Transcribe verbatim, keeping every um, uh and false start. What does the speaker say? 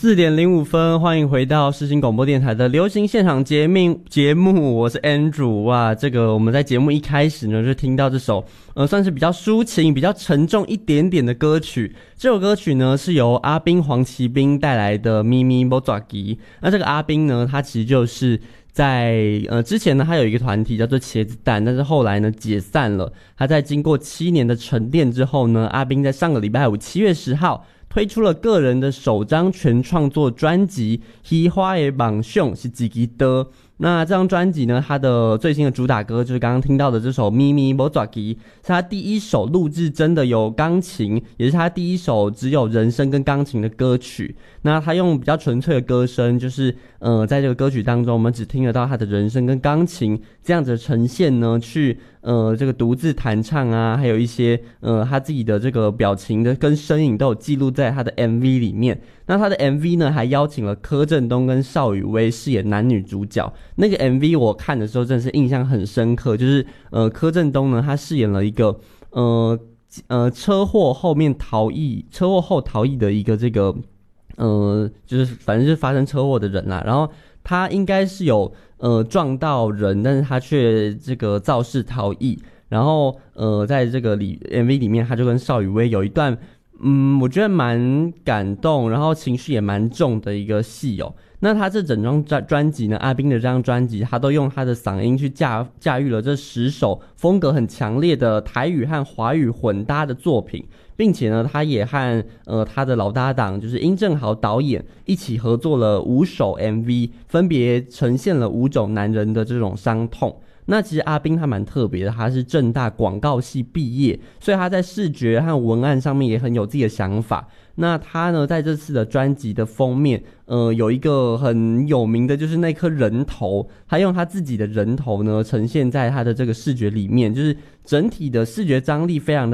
四点零五分，欢迎回到世新广播电台的流行现场节目节目，我是 Andrew。哇，这个我们在节目一开始呢，就听到这首呃算是比较抒情、比较沉重一点点的歌曲。这首歌曲呢是由阿兵黄奇兵带来的《咪咪莫爪吉》。那这个阿兵呢，他其实就是在呃之前呢，他有一个团体叫做茄子蛋，但是后来呢解散了。他在经过七年的沉淀之后呢，阿兵在上个礼拜五七月十号。推出了个人的首张全创作专辑《喜花的榜兄》是自己的。那这张专辑呢，它的最新的主打歌就是刚刚听到的这首《咪咪莫爪吉》，是他第一首录制真的有钢琴，也是他第一首只有人声跟钢琴的歌曲。那他用比较纯粹的歌声，就是呃，在这个歌曲当中，我们只听得到他的人声跟钢琴这样子的呈现呢，去呃这个独自弹唱啊，还有一些呃他自己的这个表情的跟身影都有记录在他的 M V 里面。那他的 M V 呢，还邀请了柯震东跟邵雨薇饰演男女主角。那个 M V 我看的时候真的是印象很深刻，就是呃柯震东呢，他饰演了一个呃呃车祸后面逃逸，车祸后逃逸的一个这个呃就是反正就是发生车祸的人啦，然后他应该是有呃撞到人，但是他却这个肇事逃逸。然后呃在这个里 M V 里面，他就跟邵雨薇有一段嗯，我觉得蛮感动，然后情绪也蛮重的一个戏哦。那他这整张专专辑呢，阿兵的这张专辑，他都用他的嗓音去驾驾驭了这十首风格很强烈的台语和华语混搭的作品，并且呢，他也和呃他的老搭档就是殷正豪导演一起合作了五首 M V， 分别呈现了五种男人的这种伤痛。那其实阿兵他蛮特别的，他是政大广告系毕业，所以他在视觉和文案上面也很有自己的想法。那他呢，在这次的专辑的封面，呃，有一个很有名的就是那颗人头，他用他自己的人头呢呈现在他的这个视觉里面，就是整体的视觉张力非常的